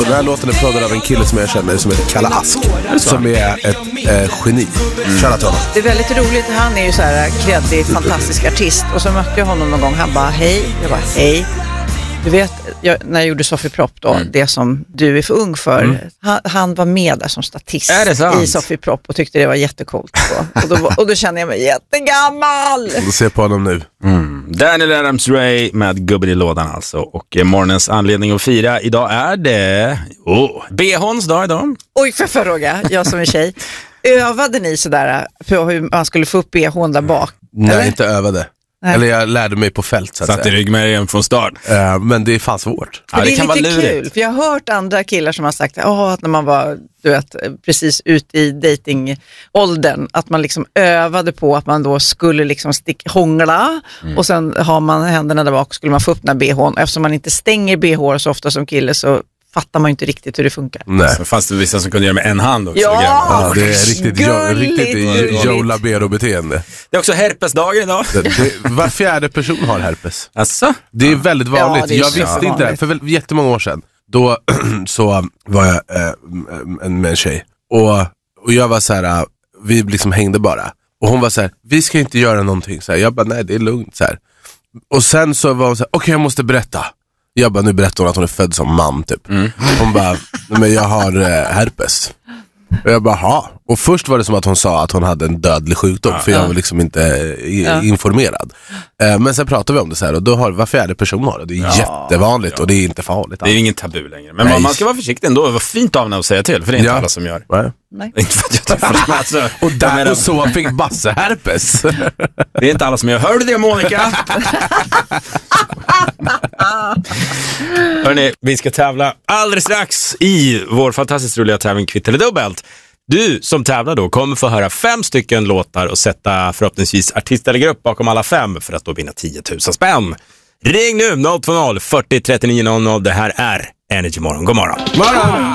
Och den här låten är proddad av en kille som jag känner som heter Kalle Ask, som är ett geni. Shoutout honom. Det är väldigt roligt. Han är ju så här kreativ, fantastisk artist. Och så mötte jag honom någon gång. Han bara, hej. Jag bara, hej. Du vet, när jag gjorde Sofie Propp då, det som du är för ung för, han var med där som statist i Sofie Propp och tyckte det var jättecoolt. Och då kände jag mig jättegammal. Du ser på honom nu. Daniel Adams-Ray med gubben i lådan alltså. Och morgonens anledning att fira idag är det BH:ns dag idag. Oj, för fråga, jag som är tjej. Övade ni sådär på hur man skulle få upp BH:n där bak? Nej, eller? inte övade. Nej. Eller jag lärde mig på fält så att satt i ryggmärgen från start. Men det är fan svårt. Ja, det kan vara lite kul, för jag har hört andra killar som har sagt att när man var, du vet, precis ut i datingåldern, att man liksom övade på att man då skulle liksom hångla och sen har man händerna där bak och skulle man få upp den här BH:n. Eftersom man inte stänger BH så ofta som kille så fattar man inte riktigt hur det funkar. Nej. Så fanns det vissa som kunde göra med en hand också. Ja, det är riktigt Joe Labero-beteende. Det är också herpesdagen idag. Var fjärde person har herpes. Asså? Det är väldigt vanligt. Ja, jag visste inte det. För jättemånga år sedan. Då så var jag med en tjej. Och jag var så här, vi liksom hängde bara. Och hon var så här, vi ska inte göra någonting. Så här, jag bara, nej det är lugnt. Så här. Och sen så var hon så här, okej, jag måste berätta. Jag bara, nu berättar hon att hon är född som man typ. Hon bara, men jag har herpes. Och jag bara, ha. Och först var det som att hon sa att hon hade en dödlig sjukdom. För jag var liksom inte informerad. Men sen pratade vi om det så här. Och då har var fjärde person har det. Det är jättevanligt och det är inte farligt. Det är ingen tabu längre. Men man ska vara försiktig ändå. Det var fint av henne att säga till. För det är inte alla som gör. Nej. Inte för att jag tar fram alltså. Och där och så fick Basse herpes. Det är inte alla som gör. Hör du det, Monica? Hörrni, vi ska tävla alldeles strax i vår fantastiskt roliga tävling Kvitt eller dubbelt. Du som tävlar då kommer få höra 5 stycken låtar och sätta förhoppningsvis artist eller grupp bakom alla 5 för att då vinna 10 000 spänn. Ring nu 020 40 39 00. Det här är Energy Morgon. God morgon.